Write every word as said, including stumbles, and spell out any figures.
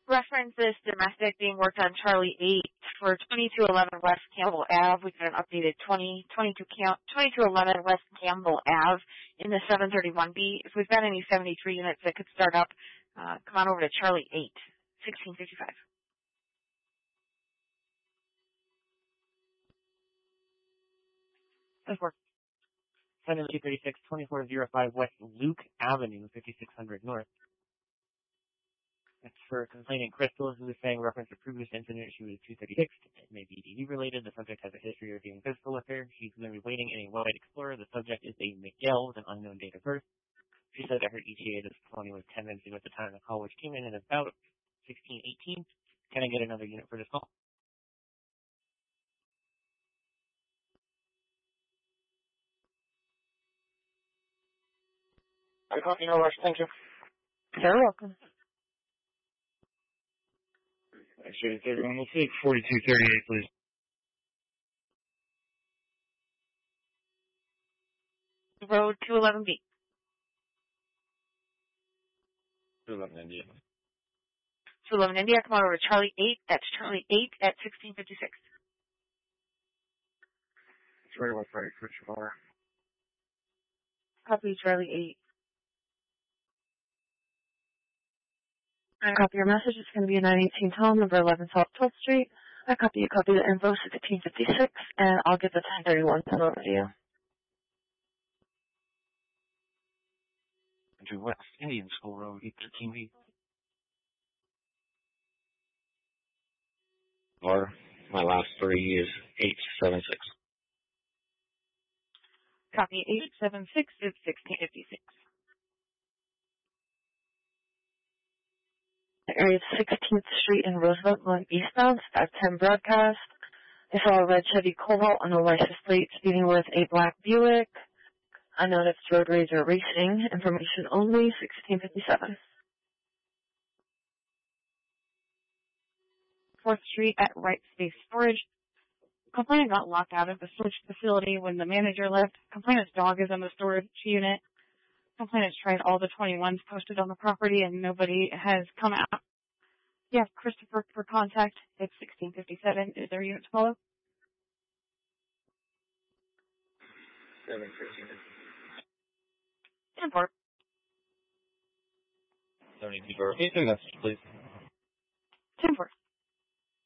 Reference this domestic being worked on Charlie eight for twenty-two eleven West Campbell Ave. We've got an updated twenty, twenty-two, twenty-two eleven West Campbell Ave in the seven thirty-one B. If we've got any seventy-three units that could start up, uh, come on over to Charlie eight, sixteen fifty-five. That's work. seventy-two thirty-six, twenty-four oh five West Luke Avenue, fifty-six hundred North. That's for complaining Crystal, who is saying reference to previous incident. She was two thirty-six. It may be D D related. The subject has a history of being physical with her. She's going to be waiting in a White Explorer. The subject is a Miguel with an unknown date of birth. She said that her E T A this twenty was ten minutes ago at the time of the call, which came in at about sixteen eighteen. Can I get another unit for this call? I copy, no rush. Thank you. You're welcome. Actually, everyone, we'll take forty-two thirty-eight, please. Road two eleven B. two eleven India. two eleven India, come on over to Charlie eight. That's Charlie eight at sixteen fifty-six. It's right west side, switch bar. Copy Charlie eight. I copy your message. It's going to be a nine eighteen Tom, number eleven South twelfth Street. I copy you. Copy the info, sixteen fifty-six, and I'll get the ten thirty-one sent over to you. To West Indian School Road, eight thirteen B. Or my last three is eight seven six. Copy eight seven six is sixteen fifty-six. Area sixteenth Street in Roosevelt going eastbound, five ten broadcast. I saw a red Chevy Cobalt on a license plate speeding with a black Buick. I know that's Road Razor Racing. Information only, sixteen fifty-seven. fourth Street at Right Space Storage. Complainant got locked out of the storage facility when the manager left. Complainant's dog is in the storage unit. Complainant's tried all the twenty-ones posted on the property and nobody has come out. Yeah, Christopher for contact. It's sixteen fifty-seven. Is there a unit to follow? seven fifteen. ten four. seventy-two. Can you send a message, please? ten four.